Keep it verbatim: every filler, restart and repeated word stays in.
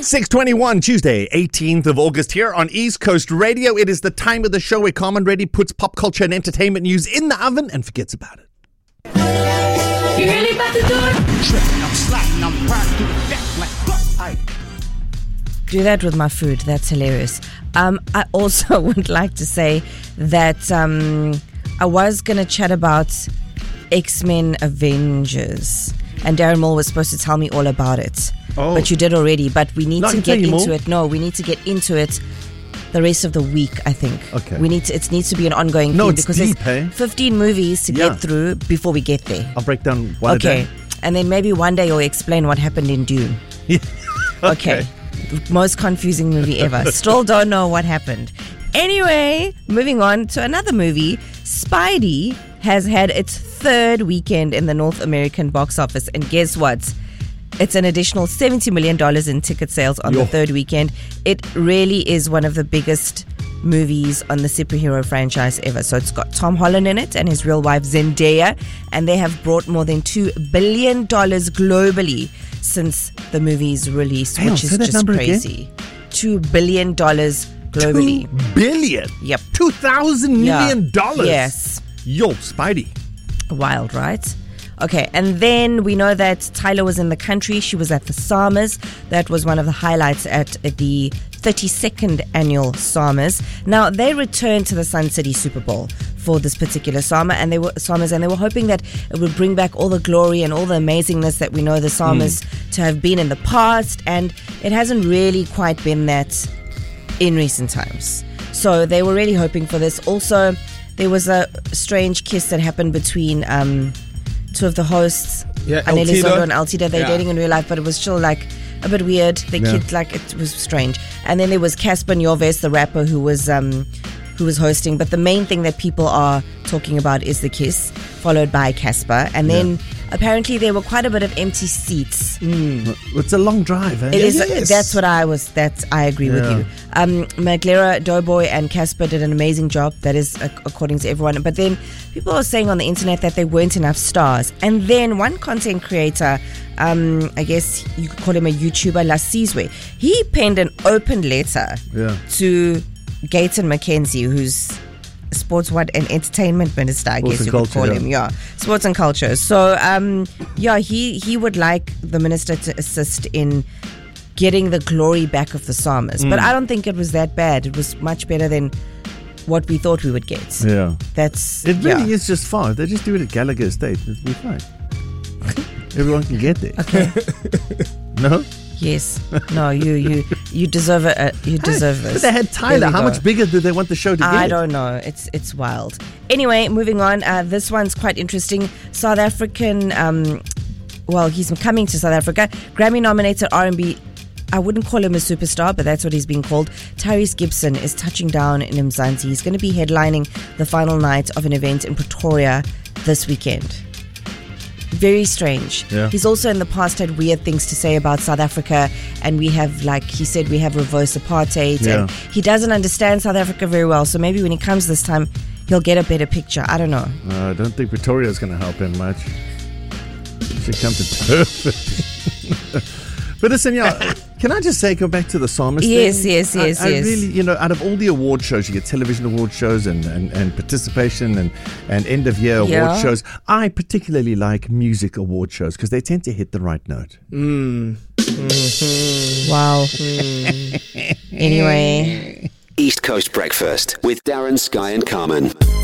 six twenty-one, Tuesday, eighteenth of August here on East Coast Radio. It is the time of the show where Carmen Reddy puts pop culture and entertainment news in the oven and forgets about it. You really about to do it? Tripping, I'm sliding, I'm riding through the deck like, do that with my food. That's hilarious. Um, I also would like to say that um, I was going to chat about X-Men Avengers, and Darren Moore was supposed to tell me all about it. Oh. But you did already. But we need No, I to can get tell you into more. it. No, we need to get into it the rest of the week, I think. Okay. We need to. It needs to be an ongoing No, thing it's because deep, there's eh? fifteen movies to Yeah. get through before we get there. I'll break down one Okay. a day. And then maybe one day you'll explain what happened in Dune. Yeah. Okay. Most confusing movie ever. Still don't know what happened. Anyway, moving on to another movie. Spidey has had its third weekend in the North American box office. And guess what? It's an additional seventy million dollars in ticket sales on Yo. the third weekend. It really is one of the biggest movies on the superhero franchise ever. So it's got Tom Holland in it and his real wife Zendaya, and they have brought more than two billion dollars globally since the movie's release, Hang on, which say is that just number again. crazy. two billion dollars globally. Two billion. Yep. Two thousand million dollars. Yes. Yo, Spidey. Wild, right? Okay, and then we know that Tyler was in the country. She was at the SAMAs. That was one of the highlights at the thirty-second annual SAMAs. Now, they returned to the Sun City Super Bowl for this particular SAMA, and they were SAMAs, and they were hoping that it would bring back all the glory and all the amazingness that we know the SAMAs mm. to have been in the past, and it hasn't really quite been that in recent times. So they were really hoping for this. Also, there was a strange kiss that happened between um, two of the hosts, Yeah, Anele Altida. Zondo and Altida. They're Yeah. dating in real life, but it was still like a bit weird. The Yeah. kid, like, it was strange. And then there was Casper Nyoves, the rapper, who was um, who was hosting. But the main thing that people are talking about is the kiss, followed by Casper. And then apparently there were quite a bit of empty seats. It's a long drive, eh? It is. Yes. That's what I was. That's. I agree with Yeah. you. Um, Maglera, Doughboy, and Casper did an amazing job. That is ac- according to everyone. But then people are saying on the internet that there weren't enough stars. And then one content creator, um, I guess you could call him a YouTuber, Lasizwe, he penned an open letter Yeah. to Gayton McKenzie, who's sports what and entertainment minister, I Sports guess and you culture, could call yeah. him. Yeah, sports and culture. So, um, yeah, he he would like the minister to assist in getting the glory back of the SAMAs. Mm. But I don't think it was that bad. It was much better than what we thought we would get. Yeah. That's It really yeah. is just far. If they just do it at Gallagher Estate, it'll be fine. Everyone can get there. Okay. No? Yes. No. You you you deserve it. Uh, you deserve But this. they had There Tyler. we How go. much bigger did they want the show to get? I don't know. It's it's wild. Anyway, moving on. Uh, this one's quite interesting. South African. Um, well, he's coming to South Africa. Grammy-nominated R and B. I wouldn't call him a superstar, but that's what he's being called. Tyrese Gibson is touching down in Mzansi. He's going to be headlining the final night of an event in Pretoria this weekend. Very strange. Yeah. He's also in the past had weird things to say about South Africa, and we have, like he said, we have reverse apartheid, Yeah. and he doesn't understand South Africa very well. So maybe when he comes this time, he'll get a better picture. I don't know. Uh, I don't think Pretoria's going to help him much. Should come to Durban. But listen, yeah, can I just say, go back to the psalmist Yes, thing? yes, yes, I, I yes. really, you know, out of all the award shows, you get television award shows and, and, and participation and, and end of year Yeah. award shows. I particularly like music award shows because they tend to hit the right note. Wow. Anyway. East Coast Breakfast with Darren, Sky and Carmen.